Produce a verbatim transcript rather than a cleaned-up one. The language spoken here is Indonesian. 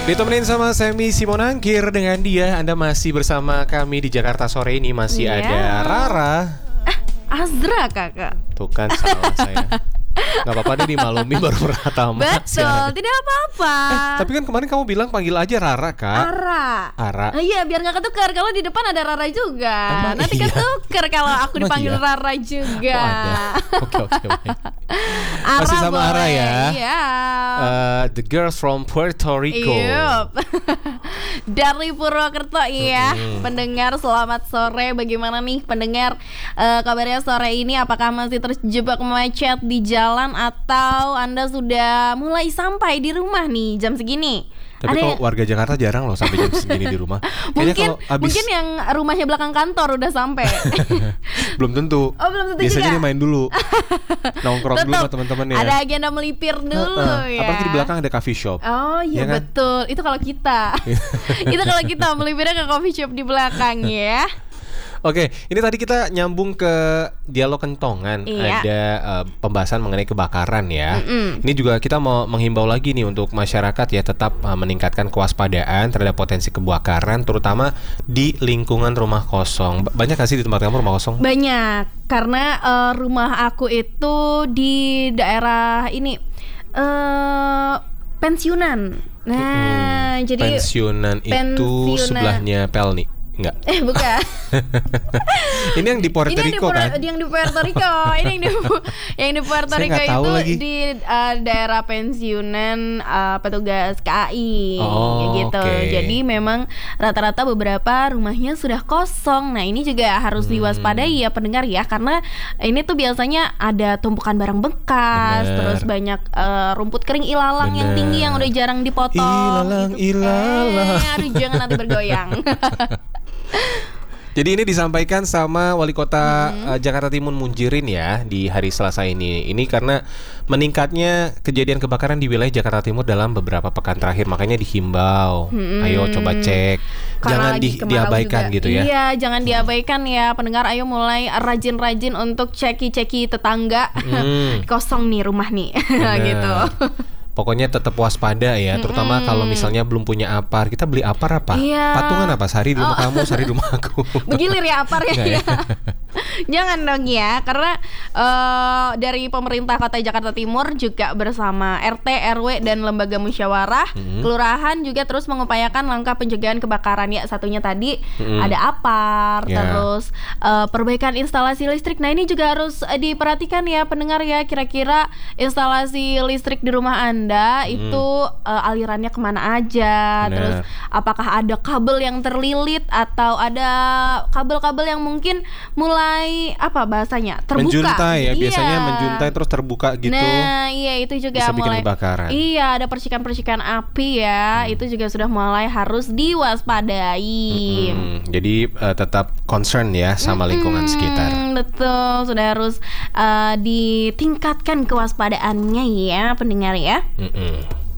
Ditemenin sama Semi Simonangkir. Dengan dia Anda masih bersama kami di Jakarta sore ini. Masih yeah. ada Rara. Eh, Azra kakak. Tuh kan salah saya. Gak apa-apa deh dimaklumi baru pertama. Betul, tidak apa-apa. eh, Tapi kan kemarin kamu bilang panggil aja Rara kak. Ara Ara nah, iya biar gak ketukar. Kalau di depan ada Rara juga. Emang Nanti iya? ketukar kalau aku Emang dipanggil iya? Rara juga. Oh ada. Oke oke baik. Ara Masih sama boleh. Ara ya. Iya. uh, The girls from Puerto Rico. Yup. Dari Purwokerto iya. Mm-hmm. Pendengar selamat sore. Bagaimana nih pendengar uh, kabarnya sore ini? Apakah masih terjebak macet di jalan atau Anda sudah mulai sampai di rumah nih jam segini? Tapi Ada kalau warga Jakarta jarang loh sampai jam segini di rumah. mungkin kalau abis... mungkin yang rumahnya belakang kantor udah sampai. Belum tentu. Oh belum tentu Biasanya juga. dia main dulu. Nongkrong dulu sama teman-teman ya. Ada agenda melipir dulu uh, uh. ya. Apalagi di belakang ada coffee shop. Oh iya ya kan? betul. Itu kalau kita. Itu kalau kita melipirnya ke coffee shop di belakang ya. Oke, ini tadi kita nyambung ke dialog kentongan. Iya. Ada uh, pembahasan mengenai kebakaran ya. Mm-mm. Ini juga kita mau menghimbau lagi nih untuk masyarakat ya tetap uh, meningkatkan kewaspadaan terhadap potensi kebakaran, terutama di lingkungan rumah kosong. Banyak gak sih di tempat kamu rumah kosong? Banyak, karena uh, rumah aku itu di daerah ini uh, pensiunan. Nah, hmm, jadi pensiunan, pensiunan itu sebelahnya Pelni. Enggak. Eh bukan. Ini yang di Puerto ini Rico yang di, kan? Yang di Puerto Rico. Ini yang di yang di Puerto Saya Rico itu lagi. di uh, daerah pensiunan uh, petugas K A I oh, gitu. Okay. Jadi memang rata-rata beberapa rumahnya sudah kosong. Nah, ini juga harus hmm. diwaspadai ya pendengar ya, karena ini tuh biasanya ada tumpukan barang bekas, Bener. terus banyak uh, rumput kering ilalang Bener. yang tinggi yang udah jarang dipotong. Ilalang, gitu. ilalang. Eh, aduh jangan nanti bergoyang. Jadi ini disampaikan sama Wali Kota hmm. uh, Jakarta Timur Munjirin ya di hari Selasa ini. Ini karena meningkatnya kejadian kebakaran di wilayah Jakarta Timur dalam beberapa pekan terakhir. Makanya dihimbau, hmm. ayo coba cek, karena jangan di, diabaikan juga. gitu ya. Iya, jangan diabaikan ya pendengar. Ayo mulai rajin-rajin untuk ceki-ceki tetangga. Hmm. Kosong nih rumah nih, gitu. Pokoknya tetap waspada ya, terutama mm-hmm. kalau misalnya belum punya apar. Kita beli apar apa? Iya. Patungan apa? Sehari di rumah oh. kamu, sehari di rumah aku. Begilir ya apar ya. Ya? Jangan dong ya, karena uh, dari pemerintah Kota Jakarta Timur juga bersama R T, R W dan lembaga musyawarah, mm-hmm. kelurahan juga terus mengupayakan langkah pencegahan kebakaran ya. Satunya tadi mm-hmm. ada apar, yeah. terus uh, perbaikan instalasi listrik. Nah ini juga harus uh, diperhatikan ya pendengar ya. Kira-kira instalasi listrik di rumah Anda Anda hmm. itu uh, alirannya kemana aja. Bener. Terus apakah ada kabel yang terlilit atau ada kabel-kabel yang mungkin mulai apa bahasanya terbuka, menjuntai ya, iya. biasanya menjuntai terus terbuka gitu. Nah iya itu juga bisa mulai bikin kebakaran. Iya ada percikan-percikan api ya, hmm. itu juga sudah mulai harus diwaspadai. Hmm. Jadi uh, tetap concern ya sama lingkungan hmm, sekitar. Betul, sudah harus uh, ditingkatkan kewaspadaannya ya pendengar ya. Mm-mm.